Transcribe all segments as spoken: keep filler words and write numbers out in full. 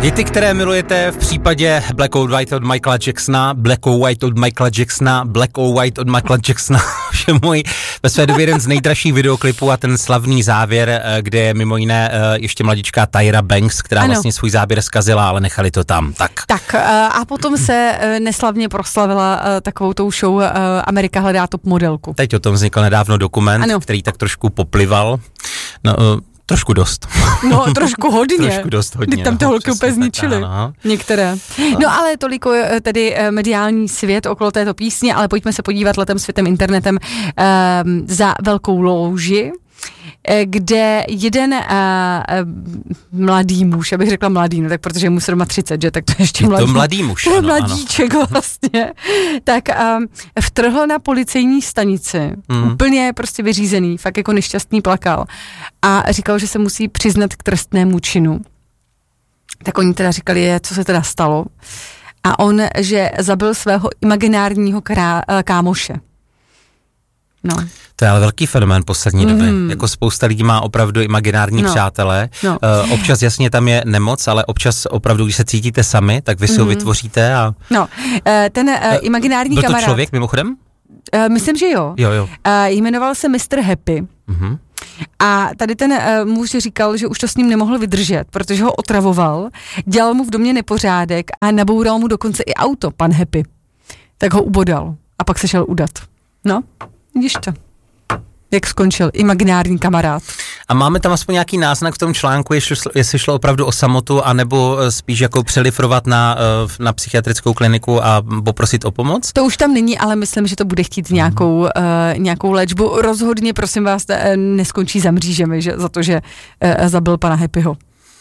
Hity, které milujete v případě Black or White od Michaela Jacksona, Black or White od Michaela Jacksona, Black or White od Michaela Jacksona, že můj ve své době jeden z nejdražších videoklipů a ten slavný závěr, kde je mimo jiné ještě mladičká Tyra Banks, která ano. vlastně svůj záběr zkazila, ale nechali to tam. Tak. Tak a potom se neslavně proslavila takovou tou show Amerika hledá top modelku. Teď o tom vznikl nedávno dokument, ano. který tak trošku poplival. No, trošku dost. No, trošku hodně. trošku dost hodně. Tam to holky úplně zničili. No. Některé. No ale toliko tedy mediální svět okolo této písně, ale pojďme se podívat letem světem internetem um, za velkou louži, kde jeden uh, mladý muž, abych řekla mladý, no tak protože mu se třicet, že, tak to ještě je mladý. to mladý muž, ano, mladíček ano. vlastně, tak um, vtrhl na policejní stanici, mm. úplně prostě vyřízený, fakt jako nešťastný plakal a říkal, že se musí přiznat k trestnému činu. Tak oni teda říkali, co se teda stalo a on, že zabil svého imaginárního krá, kámoše. No. To je ale velký fenomén poslední doby. Mm. Jako spousta lidí má opravdu imaginární no. přátelé. No. Uh, občas jasně tam je nemoc, ale občas opravdu, když se cítíte sami, tak vy si ho mm. vytvoříte a... No, uh, ten uh, imaginární byl kamarád... Byl to člověk mimochodem? Uh, myslím, že jo. Jo, jo. Uh, jmenoval se mister Happy. Mm-hmm. A tady ten uh, muž říkal, že už to s ním nemohl vydržet, protože ho otravoval, dělal mu v domě nepořádek a naboural mu dokonce i auto, pan Happy. Tak ho ubodal a pak se šel udat. No, vidíš to. Jak skončil imaginární kamarád. A máme tam aspoň nějaký náznak v tom článku, jestli šlo, jestli šlo opravdu o samotu, anebo spíš jako přelifrovat na, na psychiatrickou kliniku a poprosit o pomoc? To už tam není, ale myslím, že to bude chtít nějakou, uh, nějakou léčbu. Rozhodně, prosím vás, neskončí za mřížemi, že, za to, že uh, zabil pana Happyho.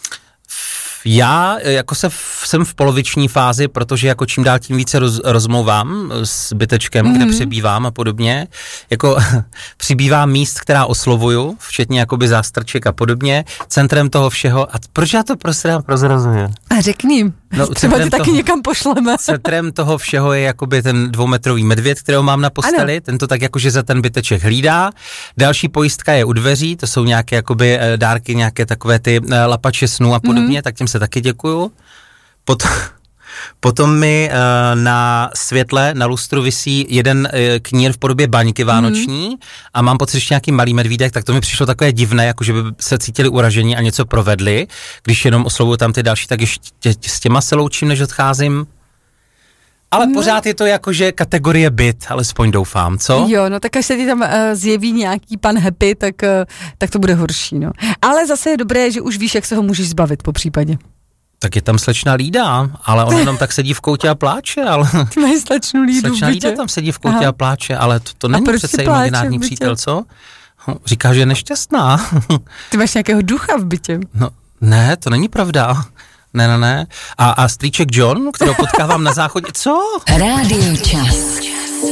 Já jako se v, jsem v poloviční fázi, protože jako čím dál tím více roz, rozmlouvám s bytečkem, mm-hmm. kde přebývám a podobně. Jako přibývá míst, která oslovuju, včetně jakoby zástrček a podobně. Centrem toho všeho, a proč já to prostě prozrazuju? A řekni, no, třeba tě taky toho, někam pošleme. Centrem toho všeho je jakoby ten dvoumetrový medvěd, kterého mám na posteli. Ano. Ten to tak jakože za ten byteček hlídá. Další pojistka je u dveří, to jsou nějaké jakoby dárky, nějaké takové ty lapače snů a podobně, mm-hmm. tak tím se taky děkuju. Pot, potom mi uh, na světle, na lustru visí jeden uh, knír v podobě baňky vánoční mm. a mám pocit, že nějaký malý medvídek, tak to mi přišlo takové divné, jako že by se cítili uražení a něco provedli. Když jenom oslovuju tam ty další, tak ještě s těma se loučím, než odcházím. Ale no. pořád je to jakože kategorie byt, alespoň doufám, co? Jo, no tak až se ti tam uh, zjeví nějaký pan Happy, tak, uh, tak to bude horší, no. Ale zase je dobré, že už víš, jak se ho můžeš zbavit po případě. Tak je tam slečna Lída, ale on jenom tak sedí v koutě a pláče, ale... Ty máš slečnu Lídu Slečna Lída tam sedí v koutě Aha. a pláče, ale to, to není přece imaginární přítel, co? Říká, že je nešťastná. Ty máš nějakého ducha v bytě. No, ne, to není pravda. Ne, ne, ne. A, a strýček John, kterého potkávám na záchodě, co? Rádio Čas.